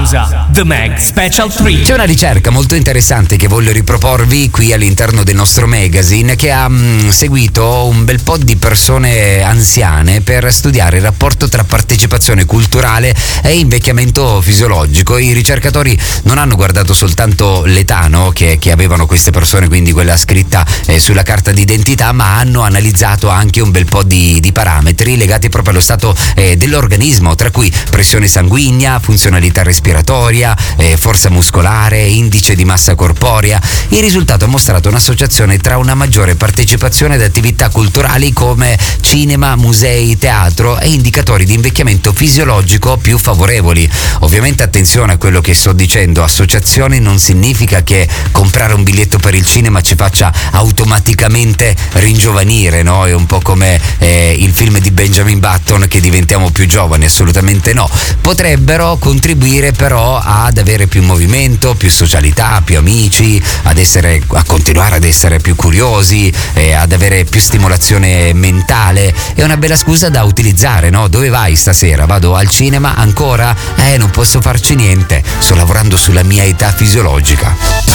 pausa. The Mag Special 3. C'è una ricerca molto interessante che voglio riproporvi qui all'interno del nostro magazine, che ha seguito un bel po' di persone anziane per studiare il rapporto tra partecipazione culturale e invecchiamento fisiologico. I ricercatori non hanno guardato soltanto l'età, no, che avevano queste persone, quindi quella scritta sulla carta d'identità, ma hanno analizzato anche un bel po' di parametri legati proprio allo stato dell'organismo, tra cui pressione sanguigna, funzionalità respiratoria, forza muscolare, indice di massa corporea. Il risultato ha mostrato un'associazione tra una maggiore partecipazione ad attività culturali come cinema, musei, teatro e indicatori di invecchiamento fisiologico più favorevoli. Ovviamente attenzione a quello che sto dicendo: associazioni non significa che comprare un biglietto per il cinema ci faccia automaticamente ringiovanire, no? È un po' come il film di Benjamin Button, che diventiamo più giovani, assolutamente no. Potrebbero contribuire però ad avere più movimento, più socialità, più amici, a continuare ad essere più curiosi, ad avere più stimolazione mentale. È una bella scusa da utilizzare, no? Dove vai stasera? Vado al cinema? Ancora? Non posso farci niente, sto lavorando sulla mia età fisiologica.